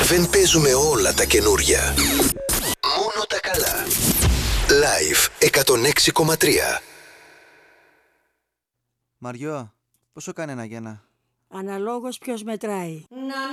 Δεν παίζουμε όλα τα καινούρια. Μόνο τα καλά. Live 106,3. Μαριό, πόσο κάνει ένα γένα? Αναλόγως ποιος μετράει.